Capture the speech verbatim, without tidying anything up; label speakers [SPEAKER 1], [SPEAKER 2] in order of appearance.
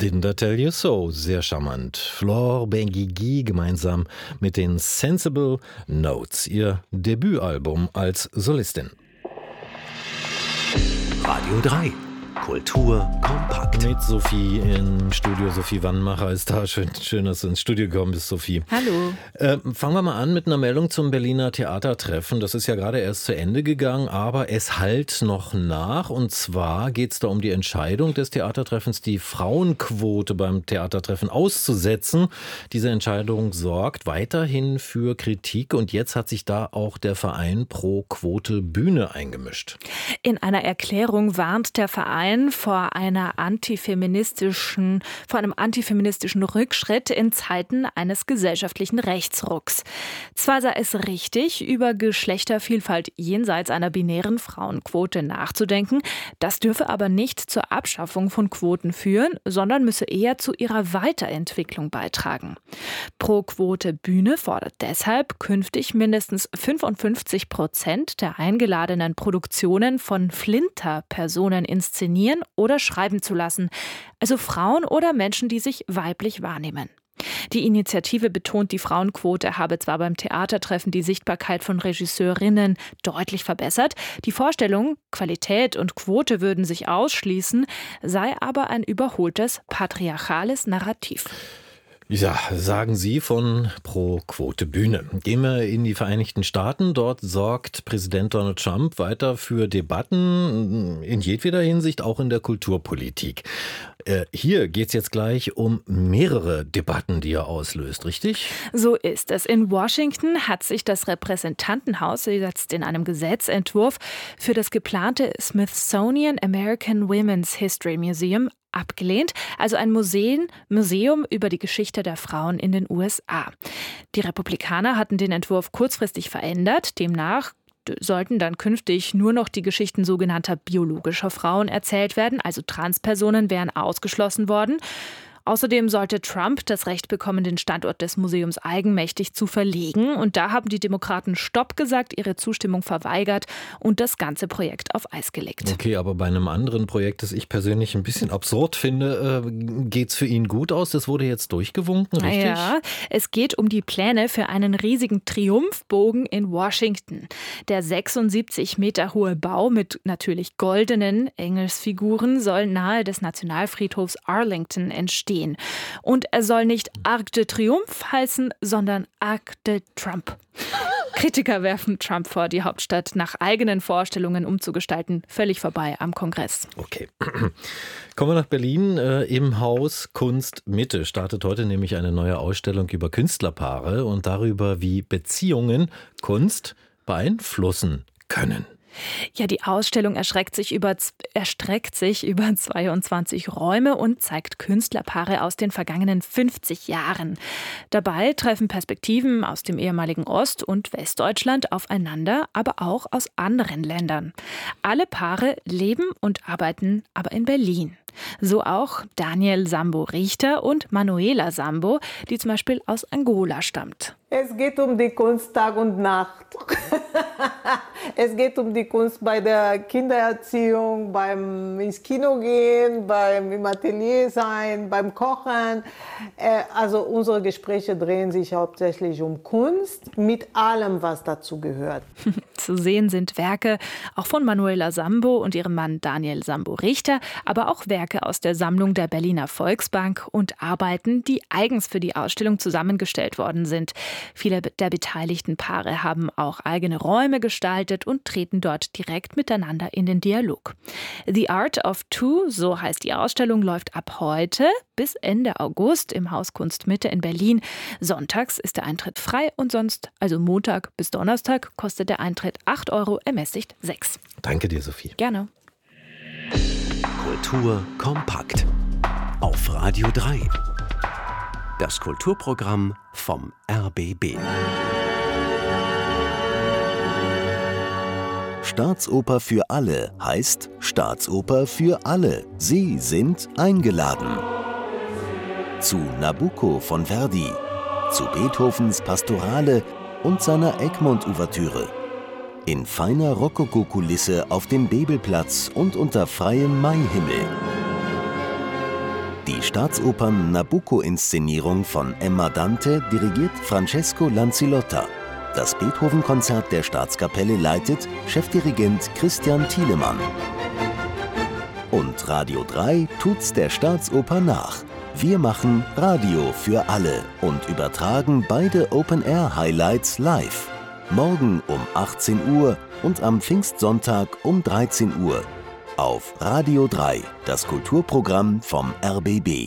[SPEAKER 1] Didn't I Tell You So? Sehr charmant. Flore Benguigui gemeinsam mit den Sensible Notes, ihr Debütalbum als Solistin.
[SPEAKER 2] Radio drei. Kultur kompakt.
[SPEAKER 1] Mit Sophie im Studio. Sophie Wannmacher ist da. Schön, schön, dass du ins Studio gekommen bist, Sophie.
[SPEAKER 3] Hallo.
[SPEAKER 1] Äh, fangen wir mal an mit einer Meldung zum Berliner Theatertreffen. Das ist ja gerade erst zu Ende gegangen, aber es hallt noch nach. Und zwar geht es da um die Entscheidung des Theatertreffens, die Frauenquote beim Theatertreffen auszusetzen. Diese Entscheidung sorgt weiterhin für Kritik. Und jetzt hat sich da auch der Verein Pro Quote Bühne eingemischt.
[SPEAKER 3] In einer Erklärung warnt der Verein vor einer antifeministischen, vor einem antifeministischen Rückschritt in Zeiten eines gesellschaftlichen Rechtsrucks. Zwar sei es richtig, über Geschlechtervielfalt jenseits einer binären Frauenquote nachzudenken, das dürfe aber nicht zur Abschaffung von Quoten führen, sondern müsse eher zu ihrer Weiterentwicklung beitragen. Pro Quote Bühne fordert deshalb, künftig mindestens fünfundfünfzig Prozent der eingeladenen Produktionen von Flinter-Personen inszenieren oder schreiben zu lassen, also Frauen oder Menschen, die sich weiblich wahrnehmen. Die Initiative betont, die Frauenquote habe zwar beim Theatertreffen die Sichtbarkeit von Regisseurinnen deutlich verbessert, die Vorstellung, Qualität und Quote würden sich ausschließen, sei aber ein überholtes patriarchales Narrativ.
[SPEAKER 1] Ja, sagen Sie von Pro Quote Bühne. Gehen wir in die Vereinigten Staaten. Dort sorgt Präsident Donald Trump weiter für Debatten in jedweder Hinsicht, auch in der Kulturpolitik. Äh, hier geht es jetzt gleich um mehrere Debatten, die er auslöst, richtig?
[SPEAKER 3] So ist es. In Washington hat sich das Repräsentantenhaus jetzt in einem Gesetzentwurf für das geplante Smithsonian American Women's History Museum abgelehnt, also ein Museum, Museum über die Geschichte der Frauen in den U S A. Die Republikaner hatten den Entwurf kurzfristig verändert, demnach sollten dann künftig nur noch die Geschichten sogenannter biologischer Frauen erzählt werden, also Transpersonen wären ausgeschlossen worden. Außerdem sollte Trump das Recht bekommen, den Standort des Museums eigenmächtig zu verlegen. Und da haben die Demokraten Stopp gesagt, ihre Zustimmung verweigert und das ganze Projekt auf Eis gelegt.
[SPEAKER 1] Okay, aber bei einem anderen Projekt, das ich persönlich ein bisschen absurd finde, äh, geht es für ihn gut aus? Das wurde jetzt durchgewunken, richtig?
[SPEAKER 3] Ja, es geht um die Pläne für einen riesigen Triumphbogen in Washington. Der sechsundsiebzig Meter hohe Bau mit natürlich goldenen Engelsfiguren soll nahe des Nationalfriedhofs Arlington entstehen. Und er soll nicht Arc de Triomphe heißen, sondern Arc de Trump. Kritiker werfen Trump vor, die Hauptstadt nach eigenen Vorstellungen umzugestalten. Völlig vorbei am Kongress.
[SPEAKER 1] Okay. Kommen wir nach Berlin. Äh, Im Haus Kunst Mitte startet heute nämlich eine neue Ausstellung über Künstlerpaare und darüber, wie Beziehungen Kunst beeinflussen können.
[SPEAKER 3] Ja, die Ausstellung erstreckt sich über, erstreckt sich über zweiundzwanzig Räume und zeigt Künstlerpaare aus den vergangenen fünfzig Jahren. Dabei treffen Perspektiven aus dem ehemaligen Ost- und Westdeutschland aufeinander, aber auch aus anderen Ländern. Alle Paare leben und arbeiten aber in Berlin. So auch Daniel Sambo-Richter und Manuela Sambo, die zum Beispiel aus Angola stammt.
[SPEAKER 4] Es geht um die Kunst Tag und Nacht. Es geht um die Kunst bei der Kindererziehung, beim ins Kino gehen, beim im Atelier sein, beim Kochen. Also unsere Gespräche drehen sich hauptsächlich um Kunst mit allem, was dazu gehört.
[SPEAKER 3] Zu sehen sind Werke auch von Manuela Sambo und ihrem Mann Daniel Sambo-Richter, aber auch Werke aus der Sammlung der Berliner Volksbank und Arbeiten, die eigens für die Ausstellung zusammengestellt worden sind. Viele der beteiligten Paare haben auch eigene Räume gestaltet und treten dort direkt miteinander in den Dialog. The Art of Two, so heißt die Ausstellung, läuft ab heute bis Ende August im Haus Kunst Mitte in Berlin. Sonntags ist der Eintritt frei und sonst, also Montag bis Donnerstag, kostet der Eintritt acht Euro, ermäßigt sechs.
[SPEAKER 1] Danke dir, Sophie.
[SPEAKER 3] Gerne.
[SPEAKER 2] Kultur kompakt. Auf Radio drei. Das Kulturprogramm vom R B B.
[SPEAKER 5] Staatsoper für alle heißt Staatsoper für alle. Sie sind eingeladen. Zu Nabucco von Verdi, zu Beethovens Pastorale und seiner Egmont-Ouvertüre. In feiner Rokoko-Kulisse auf dem Bebelplatz und unter freiem Maihimmel. Die Staatsopern Nabucco-Inszenierung von Emma Dante dirigiert Francesco Lanzillotta. Das Beethoven-Konzert der Staatskapelle leitet Chefdirigent Christian Thielemann. Und Radio drei tut's der Staatsoper nach. Wir machen Radio für alle und übertragen beide Open-Air-Highlights live. Morgen um achtzehn Uhr und am Pfingstsonntag um dreizehn Uhr. Auf Radio drei, das Kulturprogramm vom R B B.